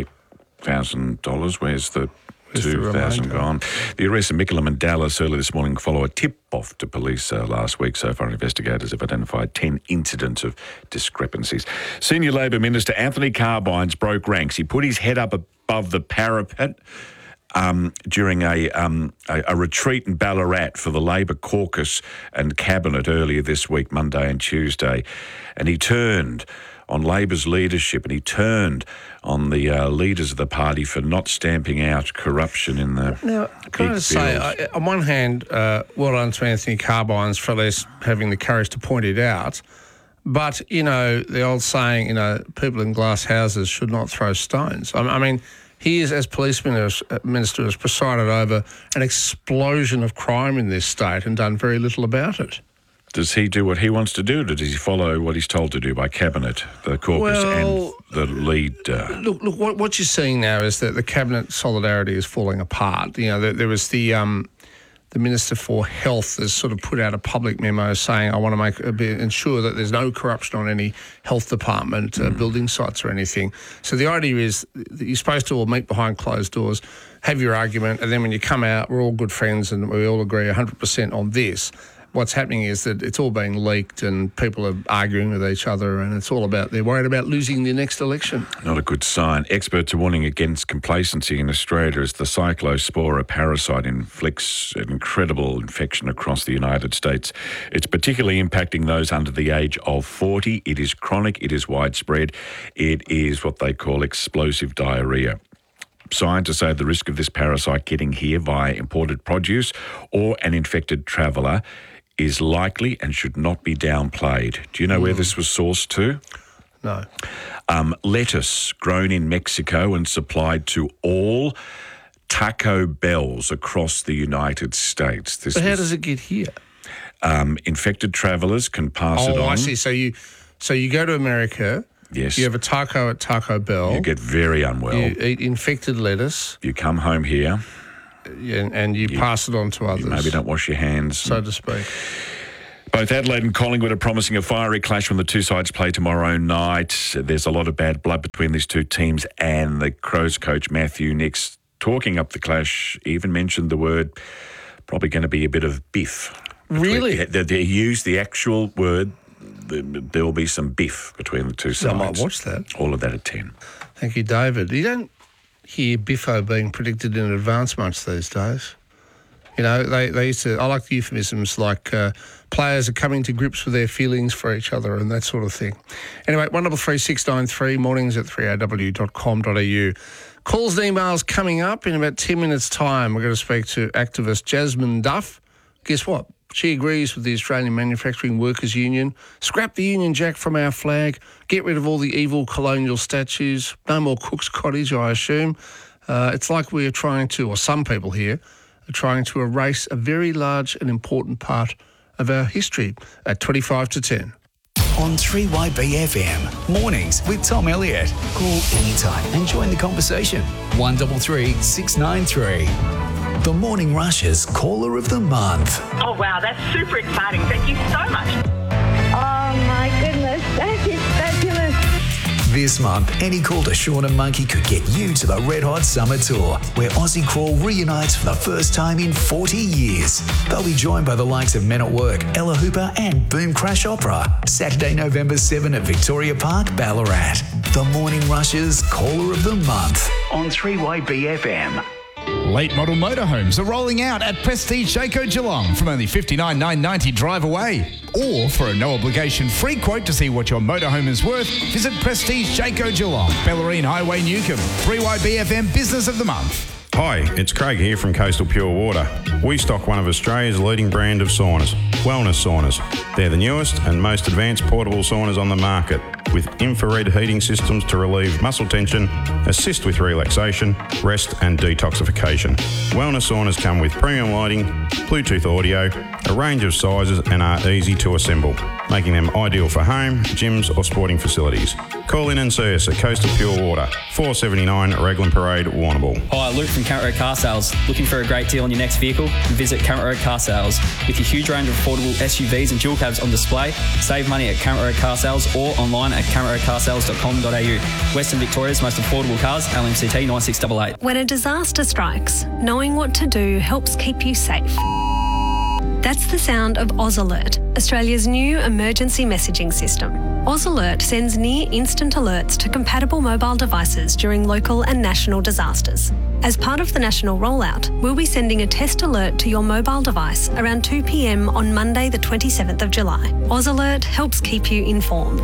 $48,000. Where's the 2,000 gone? The arrests of Mickleham and Dallas earlier this morning follow a tip-off to police last week. So far, investigators have identified 10 incidents of discrepancies. Senior Labor Minister Anthony Carbines broke ranks. He put his head up above the parapet during a retreat in Ballarat for the Labor caucus and cabinet earlier this week, Monday and Tuesday. And he turned on Labor's leadership and he turned on the leaders of the party for not stamping out corruption in the Now, can I just say, on one hand, well done to Anthony Carbines for having the courage to point it out. But, the old saying, people in glass houses should not throw stones. I mean, he is, as police minister, has presided over an explosion of crime in this state and done very little about it. Does he do what he wants to do, or does he follow what he's told to do by Cabinet, the caucus and the lead? Look, what you're seeing now is that the Cabinet solidarity is falling apart. There was the Minister for Health has sort of put out a public memo saying, I want to ensure that there's no corruption on any health department, building sites or anything. So the idea is that you're supposed to all meet behind closed doors, have your argument, and then when you come out, we're all good friends and we all agree 100% on this. What's happening is that it's all being leaked and people are arguing with each other and it's all about, they're worried about losing the next election. Not a good sign. Experts are warning against complacency in Australia as the cyclospora parasite inflicts an incredible infection across the United States. It's particularly impacting those under the age of 40. It is chronic, it is widespread, it is what they call explosive diarrhoea. Scientists say the risk of this parasite getting here via imported produce or an infected traveller is likely and should not be downplayed. Do you know where this was sourced to? No. Lettuce grown in Mexico and supplied to all Taco Bells across the United States. But how does it get here? Infected travellers can pass it on. Oh, I see. So you go to America. Yes. You have a taco at Taco Bell. You get very unwell. You eat infected lettuce. You come home here. And you pass it on to others. You maybe don't wash your hands. So to speak. Both Adelaide and Collingwood are promising a fiery clash when the two sides play tomorrow night. There's a lot of bad blood between these two teams, and the Crows coach Matthew Nicks, talking up the clash, even mentioned the word, probably going to be a bit of biff. Really? They use the actual word, there will be some biff between the two sides. I might watch that. All of that at 10. Thank you, David. You don't hear biffo being predicted in advance much these days. They used to, I like the euphemisms like players are coming to grips with their feelings for each other and that sort of thing. Anyway, 133693, mornings at 3aw.com.au. Calls and emails coming up in about 10 minutes' time. We're going to speak to activist Jasmine Duff. Guess what? She agrees with the Australian Manufacturing Workers Union. Scrap the Union Jack from our flag. Get rid of all the evil colonial statues. No more Cook's Cottage, I assume. It's like we are trying to, or some people here, are trying to erase a very large and important part of our history at 25 to 10. on 3YB-FM. Mornings with Tom Elliott. Call anytime and join the conversation. 133 693. The Morning Rush's Caller of the Month. Oh, wow, that's super exciting. Thank you so much. Oh, my goodness. That is fabulous. This month, any call to Sean and Monkey could get you to the Red Hot Summer Tour, where Aussie Crawl reunites for the first time in 40 years. They'll be joined by the likes of Men at Work, Ella Hooper and Boom Crash Opera. Saturday, November 7 at Victoria Park, Ballarat. The Morning Rush's Caller of the Month on 3YB-FM. Late model motorhomes are rolling out at Prestige Jayco Geelong from only $59,990 drive away. Or for a no-obligation free quote to see what your motorhome is worth, visit Prestige Jayco Geelong, Bellarine Highway, Newcomb. 3YB-FM Business of the Month. Hi, it's Craig here from Coastal Pure Water. We stock one of Australia's leading brand of saunas, Wellness Saunas. They're the newest and most advanced portable saunas on the market, with infrared heating systems to relieve muscle tension, assist with relaxation, rest and detoxification. Wellness Saunas come with premium lighting, Bluetooth audio, a range of sizes and are easy to assemble, making them ideal for home, gyms or sporting facilities. Call in and see us at Coastal Pure Water, 479 Raglan Parade, Warrnambool. Hi, Luke from Current Road Car Sales. Looking for a great deal on your next vehicle? Visit Current Road Car Sales. With your huge range of affordable SUVs and dual cabs on display, save money at Current Road Car Sales or online at currentroadcarsales.com.au. Western Victoria's most affordable cars, LMCT 9688. When a disaster strikes, knowing what to do helps keep you safe. That's the sound of Oz Alert, Australia's new emergency messaging system. Oz Alert sends near-instant alerts to compatible mobile devices during local and national disasters. As part of the national rollout, we'll be sending a test alert to your mobile device around 2 p.m. on Monday the 27th of July. Oz Alert helps keep you informed.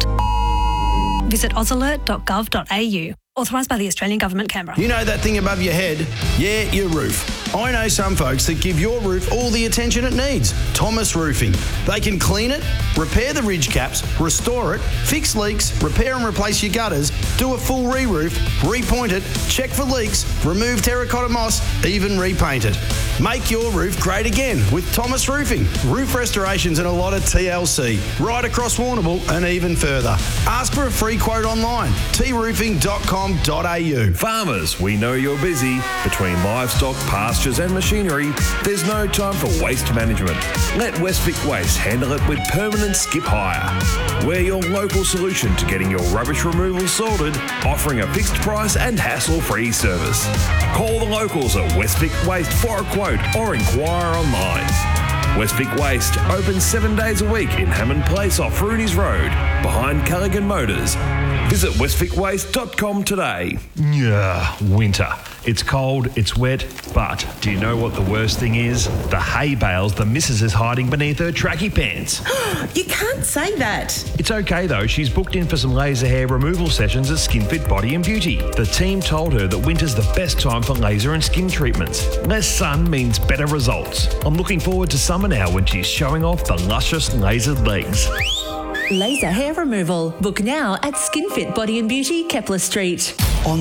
Visit ozalert.gov.au. Authorised by the Australian Government, Canberra. You know that thing above your head? Yeah, your roof. I know some folks that give your roof all the attention it needs. Thomas Roofing. They can clean it, repair the ridge caps, restore it, fix leaks, repair and replace your gutters, do a full re-roof, repoint it, check for leaks, remove terracotta moss, even repaint it. Make your roof great again with Thomas Roofing. Roof restorations and a lot of TLC. Right across Warrnambool and even further. Ask for a free quote online. troofing.com.au. Farmers, we know you're busy. Between livestock, pastures and machinery, there's no time for waste management. Let Westvic Waste handle it with permanent skip hire. We're your local solution to getting your rubbish removal sorted, offering a fixed price and hassle-free service. Call the locals at Westvic Waste for a quote or inquire online. Westvic Waste opens 7 days a week in Hammond Place off Rooney's Road, behind Callaghan Motors. Visit westvicwaste.com today. Yeah, winter. It's cold, it's wet, but do you know what the worst thing is? The hay bales the missus is hiding beneath her tracky pants. You can't say that. It's okay though, she's booked in for some laser hair removal sessions at SkinFit Body and Beauty. The team told her that winter's the best time for laser and skin treatments. Less sun means better results. I'm looking forward to summer now when she's showing off the luscious lasered legs. Laser hair removal. Book now at SkinFit Body and Beauty, Kepler Street. On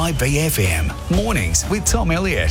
3YB-FM. Mornings with Tom Elliott.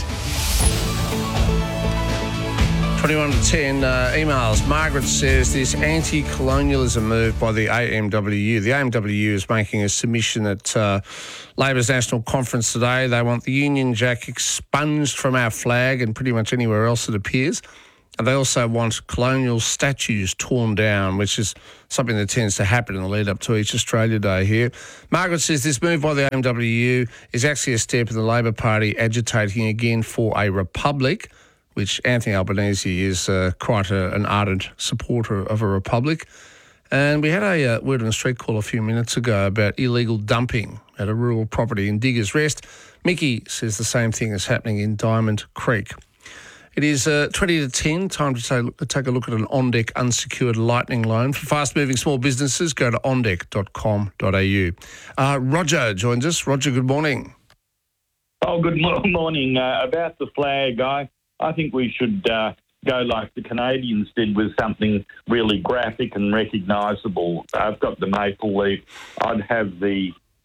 21 to 10 emails. Margaret says this anti-colonialism move by the AMWU. The AMWU is making a submission at Labor's National Conference today. They want the Union Jack expunged from our flag and pretty much anywhere else it appears. And they also want colonial statues torn down, which is something that tends to happen in the lead up to each Australia Day here. Margaret says this move by the AMWU is actually a step in the Labor Party agitating again for a republic, which Anthony Albanese is quite an ardent supporter of a republic. And we had a word on the street call a few minutes ago about illegal dumping at a rural property in Diggers Rest. Mickey says the same thing is happening in Diamond Creek. It is 20 to 10, time to take a look at an OnDeck unsecured lightning loan. For fast-moving small businesses, go to ondeck.com.au. Roger joins us. Roger, good morning. Oh, good morning. About the flag, I think we should go like the Canadians did with something really graphic and recognisable. I've got the maple leaf. I'd have the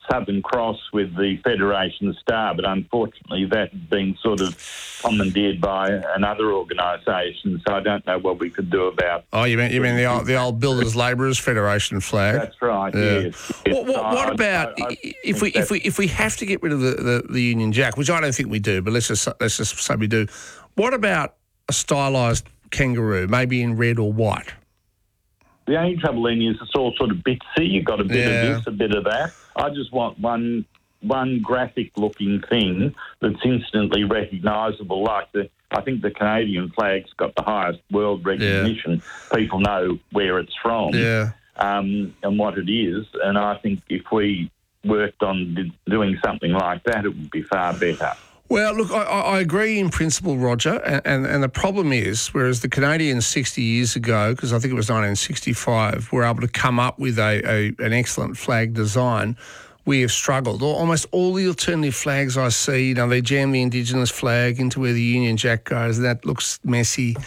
Southern Cross with the Federation Star, but unfortunately that had been sort of commandeered by another organisation, so I don't know what we could do about. Oh, you mean the old Builders Labourers Federation flag? That's right. Yeah. Yes. What about if we have to get rid of the Union Jack, which I don't think we do, but let's just say we do. What about a stylised kangaroo, maybe in red or white? The only trouble then is it's all sort of bitsy. You've got a bit of this, a bit of that. I just want one graphic-looking thing that's instantly recognisable. Like I think the Canadian flag's got the highest world recognition. Yeah. People know where it's from and what it is. And I think if we worked on doing something like that, it would be far better. Well, look, I agree in principle, Roger, and the problem is, whereas the Canadians 60 years ago, because I think it was 1965, were able to come up with an excellent flag design, we have struggled. Almost all the alternative flags I see, they jam the Indigenous flag into where the Union Jack goes. That looks messy.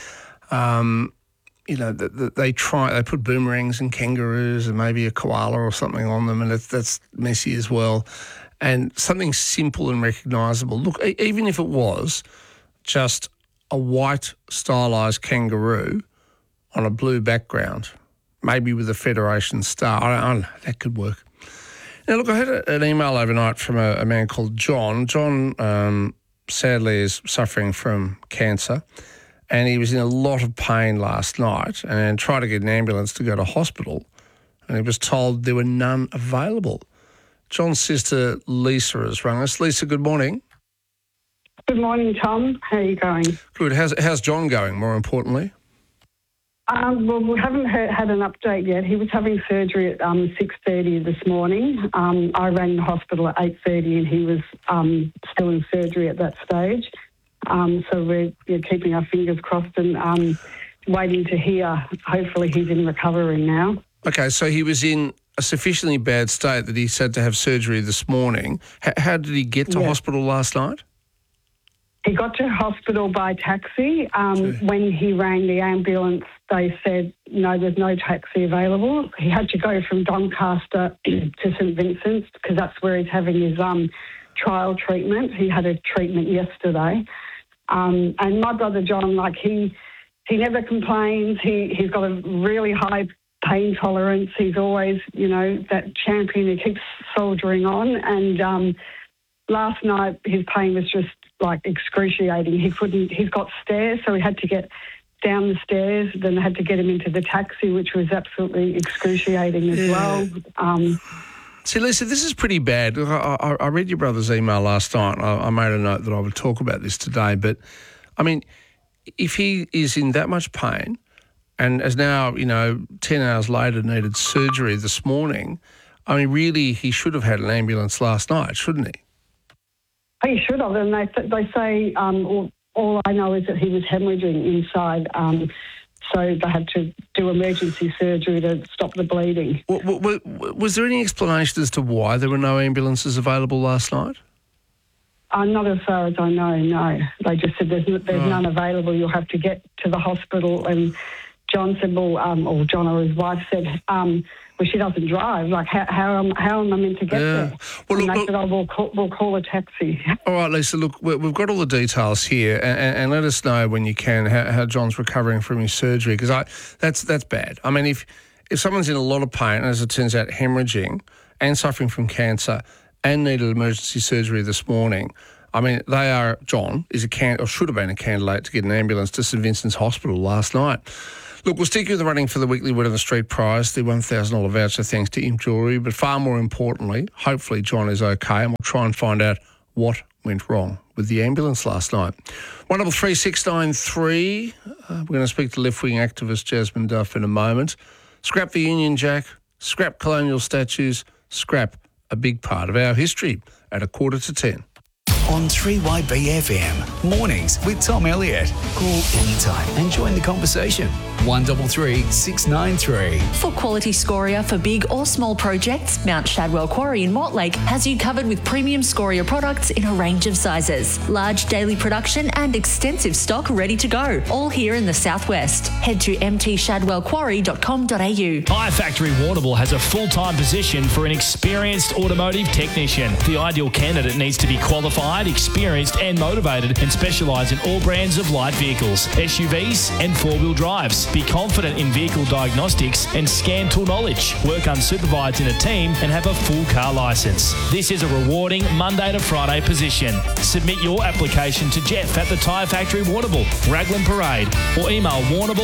They put boomerangs and kangaroos and maybe a koala or something on them, and that's messy as well. And something simple and recognisable. Look, even if it was just a white stylised kangaroo on a blue background, maybe with a Federation star, I don't know, that could work. Now, look, I had an email overnight from a man called John. John, sadly, is suffering from cancer, and he was in a lot of pain last night and tried to get an ambulance to go to hospital, and he was told there were none available. John's sister Lisa has rung us. Lisa, good morning. Good morning, Tom. How are you going? Good. How's John going, more importantly? Well, we haven't had an update yet. He was having surgery at 6:30 this morning. I rang the hospital at 8:30 and he was still in surgery at that stage. So we're keeping our fingers crossed and waiting to hear. Hopefully he's in recovery now. Okay, so he was in a sufficiently bad state that he's had to have surgery this morning. How did he get to hospital last night? He got to hospital by taxi. When he rang the ambulance, they said, no, there's no taxi available. He had to go from Doncaster to St Vincent's because that's where he's having his trial treatment. He had a treatment yesterday. And my brother John, he never complains. He's got a really high pain tolerance. He's always, that champion who keeps soldiering on. And last night his pain was just excruciating. He's got stairs, so he had to get down the stairs, then had to get him into the taxi, which was absolutely excruciating as well. See, Lisa, this is pretty bad. I read your brother's email last night. I made a note that I would talk about this today. But, I mean, if he is in that much pain and has now, 10 hours later needed surgery this morning, I mean, really, he should have had an ambulance last night, shouldn't he? He should have. And they say all I know is that he was hemorrhaging inside. So they had to do emergency surgery to stop the bleeding. Was there any explanation as to why there were no ambulances available last night? Not as far as I know, no. They just said there's none available. You'll have to get to the hospital. And John said, or John or his wife said, well, she doesn't drive. How am I meant to get there? Well, and they said, we'll call a taxi. All right, Lisa, look, we've got all the details here, and let us know when you can how John's recovering from his surgery, because that's bad. I mean, if someone's in a lot of pain, as it turns out, hemorrhaging and suffering from cancer and needed emergency surgery this morning, I mean, John is or should have been a candidate to get an ambulance to St Vincent's Hospital last night. Look, we'll stick you in the running for the weekly Word on the Street prize, the $1,000 voucher thanks to Imp Jewellery, but far more importantly, hopefully John is okay, and we'll try and find out what went wrong with the ambulance last night. 133693, we're going to speak to left-wing activist Jasmine Duff in a moment. Scrap the Union Jack, scrap colonial statues, scrap a big part of our history at 9:45. on 3YBFM. Mornings with Tom Elliott. Call anytime and join the conversation. 133 693. For quality scoria for big or small projects, Mount Shadwell Quarry in Mortlake has you covered with premium scoria products in a range of sizes. Large daily production and extensive stock ready to go. All here in the southwest. Head to mtshadwellquarry.com.au. Tyre Factory Warrnambool has a full-time position for an experienced automotive technician. The ideal candidate needs to be qualified, experienced and motivated and specialise in all brands of light vehicles, SUVs and four-wheel drives. Be confident in vehicle diagnostics and scan tool knowledge. Work unsupervised in a team and have a full car licence. This is a rewarding Monday to Friday position. Submit your application to Jeff at the Tyre Factory Warrnambool, Raglan Parade, or email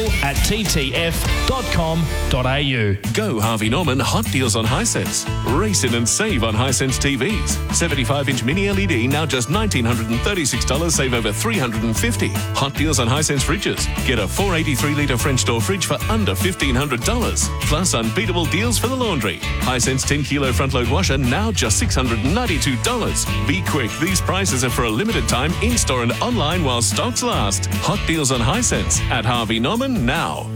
warrnambool@ttf.com.au. Go Harvey Norman Hot Deals on Hisense. Race in and save on Hisense TVs. 75-inch mini LED now just $1,936, save over $350. Hot Deals on Hisense fridges. Get a 483-litre French door fridge for under $1,500. Plus unbeatable deals for the laundry. Hisense 10-kilo front-load washer now just $692. Be quick, these prices are for a limited time in-store and online while stocks last. Hot Deals on Hisense at Harvey Norman now.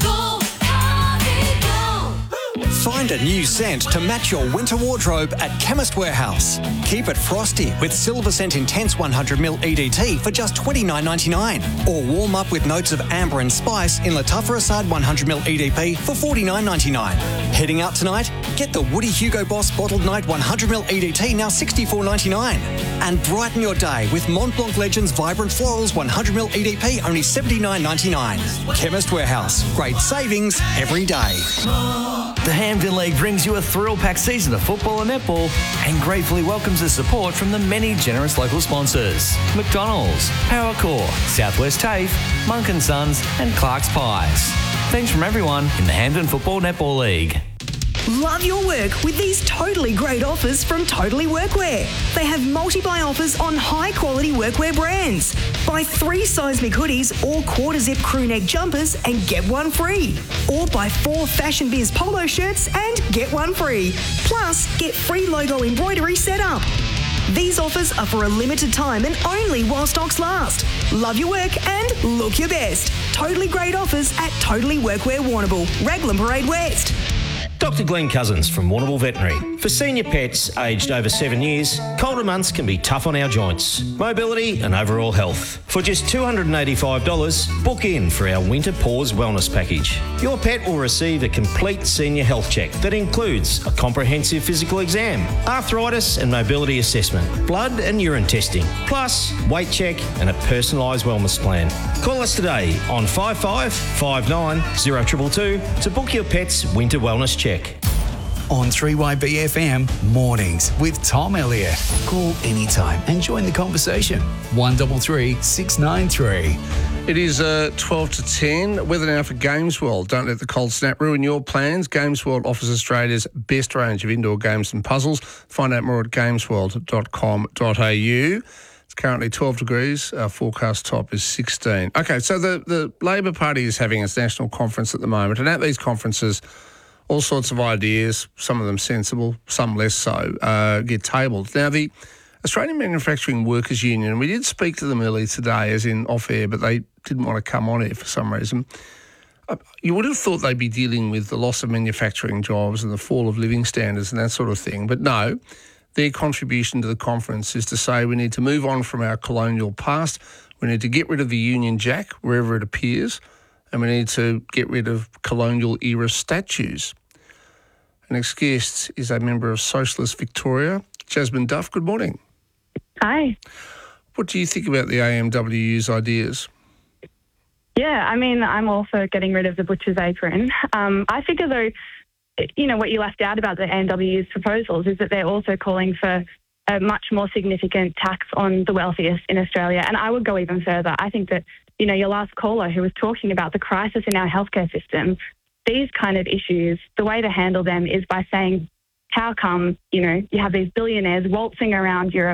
Find a new scent to match your winter wardrobe at Chemist Warehouse. Keep it frosty with Silver Scent Intense 100ml EDT for just $29.99. Or warm up with notes of amber and spice in Latuffer Assad 100ml EDP for $49.99. Heading out tonight? Get the Woody Hugo Boss Bottled Night 100ml EDT now $64.99. And brighten your day with Mont Blanc Legends Vibrant Florals 100ml EDP only $79.99. Chemist Warehouse. Great savings every day. The Hampden League brings you a thrill-packed season of football and netball and gratefully welcomes the support from the many generous local sponsors. McDonald's, Powercore, Southwest TAFE, Monk & Sons and Clark's Pies. Thanks from everyone in the Hampden Football Netball League. Love your work with these totally great offers from Totally Workwear. They have multi-buy offers on high-quality workwear brands. Buy 3 seismic hoodies or quarter-zip crewneck jumpers and get one free. Or buy 4 Fashion Biz polo shirts and get one free. Plus, get free logo embroidery set up. These offers are for a limited time and only while stocks last. Love your work and look your best. Totally great offers at Totally Workwear Warrnambool, Raglan Parade West. Dr. Glenn Cousins from Warrnambool Veterinary. For senior pets aged over 7 years, colder months can be tough on our joints, mobility and overall health. For just $285, book in for our Winter Paws Wellness Package. Your pet will receive a complete senior health check that includes a comprehensive physical exam, arthritis and mobility assessment, blood and urine testing, plus weight check and a personalised wellness plan. Call us today on 55 59 0222 to book your pet's winter wellness check. On 3YBFM Mornings with Tom Elliott. Call anytime and join the conversation. 133 693. It is 12 to 10. Weather now for Games World. Don't let the cold snap ruin your plans. Games World offers Australia's best range of indoor games and puzzles. Find out more at gamesworld.com.au. It's currently 12 degrees. Our forecast top is 16. Okay, so the Labor Party is having its national conference at the moment, and at these conferences, all sorts of ideas, some of them sensible, some less so, get tabled. Now, the Australian Manufacturing Workers Union, and we did speak to them earlier today, as in off-air, but they didn't want to come on air for some reason. You would have thought they'd be dealing with the loss of manufacturing jobs and the fall of living standards and that sort of thing, but no. Their contribution to the conference is to say we need to move on from our colonial past, we need to get rid of the Union Jack wherever it appears, and we need to get rid of colonial-era statues. Our next guest is a member of Socialist Victoria, Jasmine Duff. Good morning. Hi. What do you think about the AMWU's ideas? Yeah, I mean, I'm all for getting rid of the butcher's apron. I figure, though, you know, what you left out about the AMWU's proposals is that they're also calling for a much more significant tax on the wealthiest in Australia. And I would go even further. I think that, you know, your last caller who was talking about the crisis in our healthcare system, these kind of issues, the way to handle them is by saying, how come, you know, you have these billionaires waltzing around Europe